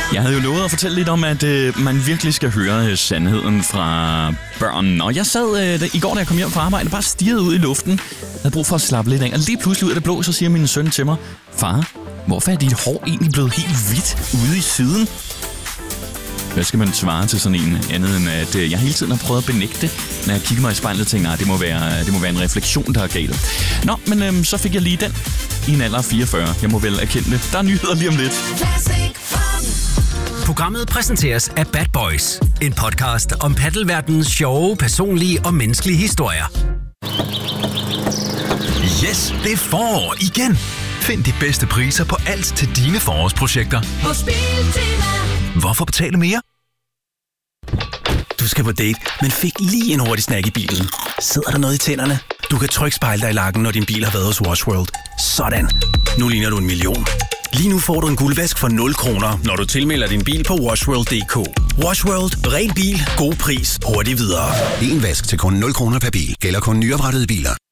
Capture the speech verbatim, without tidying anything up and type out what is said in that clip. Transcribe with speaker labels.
Speaker 1: Jeg havde jo lovet at fortælle lidt om, at øh, man virkelig skal høre øh, sandheden fra børn. Og jeg sad øh, da, i går, da jeg kom hjem fra arbejde, bare stirrede ud i luften. Jeg havde brug for at slappe lidt af. Og lige pludselig ud af det blå, så siger min søn til mig: Far, hvorfor er dit hår egentlig blevet helt hvidt ude i siden? Hvad skal man svare til sådan en andet end, at øh, jeg hele tiden har prøvet at benægte det, når jeg kigger mig i spejlet og tænker, nej, det må være, det må være en refleksion, der er galt. Nå, men øh, så fik jeg lige den i en alder af fireogfyrre. Jeg må vel erkende det. Der er nyheder lige om lidt.
Speaker 2: Programmet præsenteres af Bad Boys. En podcast om paddelverdenens sjove, personlige og menneskelige historier.
Speaker 3: Yes, det er forår igen. Find de bedste priser på alt til dine forårsprojekter
Speaker 4: Hos Biltema.
Speaker 3: Hvorfor betale mere?
Speaker 5: Du skal på date, men fik lige en hurtig snack i bilen. Sidder der noget i tænderne? Du kan trykke spejle dig i lakken, når din bil har været hos Wash World. Sådan. Nu ligner du en million. Lige nu får du en guldvask for nul kroner, når du tilmelder din bil på washworld punktum d k. Wash World. Ren bil. God pris. Hurtigt videre.
Speaker 6: En vask til kun nul kroner per bil. Gælder kun nyoprettede biler.